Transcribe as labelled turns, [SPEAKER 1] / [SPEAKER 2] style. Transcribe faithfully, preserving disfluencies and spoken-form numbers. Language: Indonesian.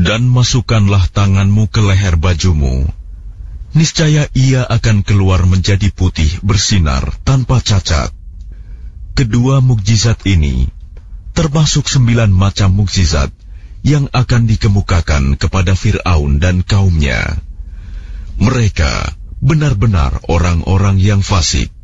[SPEAKER 1] Dan masukkanlah tanganmu ke leher bajumu, niscaya ia akan keluar menjadi putih bersinar tanpa cacat. Kedua mukjizat ini termasuk sembilan macam mukjizat yang akan dikemukakan kepada Fir'aun dan kaumnya. Mereka benar-benar orang-orang yang fasik.